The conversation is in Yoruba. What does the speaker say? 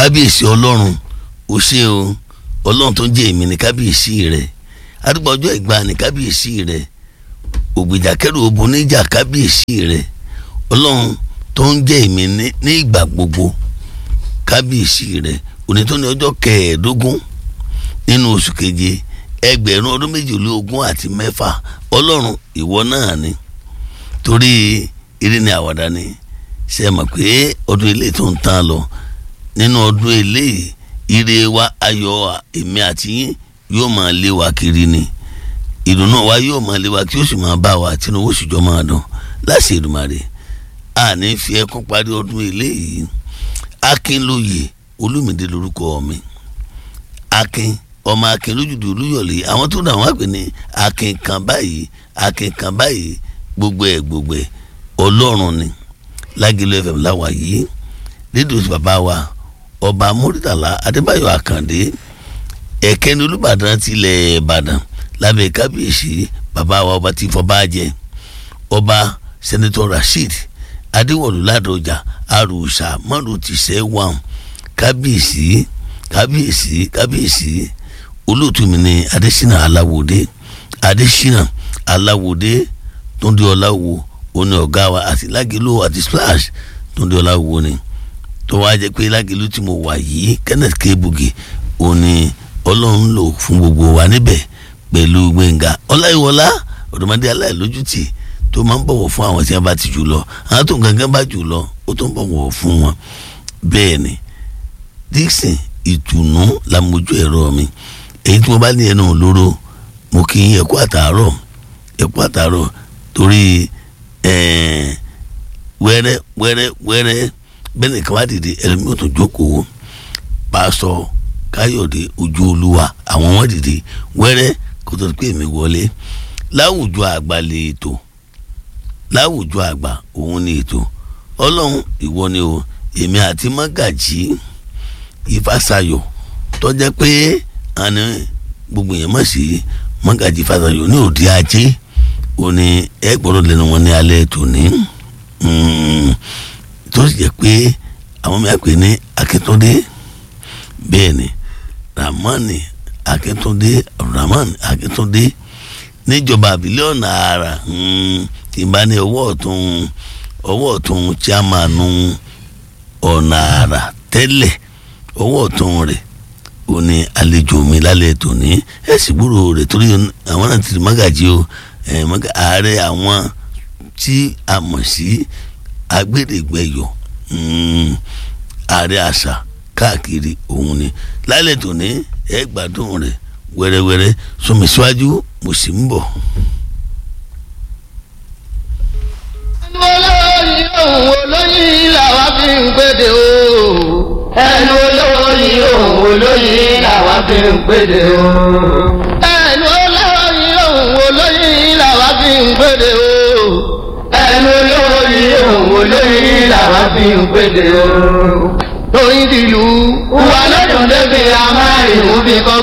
kábíyèsí ọlọ́run ó ṣé o, ọlọ́run tó ń jẹ́ èmi ní kábíyèsí rẹ̀, àdúgbò ọjọ́ ìgbà ní kábíyèsí rẹ̀, ògbèjà kẹrù obo níjà kábíyèsí rẹ̀, ọlọ́run tó ń jẹ́ èmi ní ìgbà gbogbo kábíyèsí rẹ̀. Òní tó ní ọjọ́ 15 nínú oṣù keje ẹgbẹ̀rún ọdún 2026, ọlọ́run ìwọ náà ni, torí eré ni àwàdà ni. Ṣé ẹ mọ̀ pé ọdún ilé tó ń tán lọ, nínú ọdún ilé ire wa ayọ̀ èmi àti yín yóò máa lé wa kiri ni, ìdùnnú wa yóò máa lé wa kí ó sì máa bá wa tínú owó ṣùjọ́ máa dùn láṣẹ Èdùmàrè. A ní fi ẹkún parí ọdún ilé yìí. Akínlóye Olúmídé lórúkọ mi, Akin ọmọ Akin lójúdú Olúyọ̀lé, àwọn tó dà wọ́n àpè ní Akin kan báyìí, Akin kan báyìí, gbogbo ẹ̀ ọlọ́run ni. Lágẹ̀lú FM láwa yìí, lédè oṣù bàbá wa ọba Murtala Adébáyọ̀ Àkàndé ẹ̀kẹ́ni Olúbàdàn tilẹ̀ Ìbàdàn lábẹ́ kábíyèsí bàbá wa ọba tí fọba jẹ ọba Sẹ́nitọ́ Rasheed Adéwọ̀lú Ládọjà Àrùsà mọ́rù ti sẹ́ wàm kábíyèsí olóòtú mi ní Adésínà Aláwòdé Túndé Ọláwo òní ọ̀gá wa àti Lágẹ̀lú àti Splash Túndé Ọláwo ni tó wá jẹ́ pé Lágẹ̀lú tí mo wà yìí Kenneth Kébugi òní ọlọ́run lò fún gbogbo wa níbẹ̀ pẹ̀lú Gbẹ̀ngà Ọláyíwọlá ọ̀dọ́mọdé aláìlójútì tó máa ń bọ̀wọ̀ fún àwọn tí wọ́n bá ti jù lọ, àwọn tó ń gangan bá jù lọ ó tó ń bọ̀wọ̀ fún wọn. Bẹ́ẹ̀ ni Dixon ìtùnú làmójú ẹ̀rọ mi, èyí tí mo bá ní ẹnu olóró mo kì í ẹ̀kú àtàárọ̀ torí wẹ́rẹ́ bẹ́ẹ̀ nìkan wá dìde ẹlẹ́mi ò tún jókòó. Pásọ Káyọ̀dé Ojúolúwa àwọn wọn dìde wẹ́rẹ́ kó tó pé èmi wọlé. Láwùjọ àgbà lè ètò, láwùjọ àgbà òun ni ètò. Ọlọ́run ìwọ ni o, èmi àti Mágàjí Ifásayọ̀ tó jẹ́ pé àní gbogbo èèyàn mọ̀ sí Mágàjí Ifásayọ̀ ní òde ajé òní ẹ gbọ́dọ̀ lẹ́nu wọn ní alẹ́ tòní, tó sì jẹ́ pé àwọn mìíràn pè ní Akíntúndé, bẹ́ẹ̀ ni Rahman Akíntúndé níjọba àbílẹ̀ ọ̀nà àrà tí n bá ní ọwọ́ ọ̀tún chairman ọ̀nà àrà tẹ́lẹ̀, ọwọ́ ọ̀tún rẹ̀ ò ní àlejò mi lálẹ́ tòní. ẹ sì gbúrò rẹ̀ torí àwọn náà ti di Mágàjí o, ààrẹ àwọn tí a mọ̀ sí agbẹ́dẹ̀gbẹ́yọ̀, ààrẹ àṣà káàkiri òun ni. lálẹ́ tòní ẹ gbádùn rẹ̀ wẹ́rẹ́wẹ́rẹ́. sọmi síwájú mo sì ń bọ̀. olóyin làwa fi ń gbèdè o. ẹnu olóyin olóyin làwa fi ń gbèdè o. ẹnu olóyin làwa fi ń gbèdè o. ẹnu olóyin làwa fi ń gbèdè o. oyin tìlú wà lọ́dún débi amáyéwò bí kò